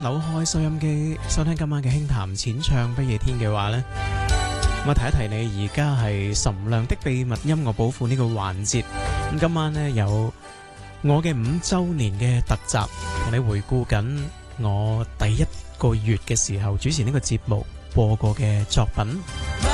扭開收音機收聽今晚嘅輕談淺唱不夜天嘅話呢，我提一提你，而家係岑亮的秘密音樂寶庫呢個環節。咁今晚呢，有我嘅5周年嘅特集，同你回顧緊我第1個月嘅時候主持呢個節目播過嘅作品。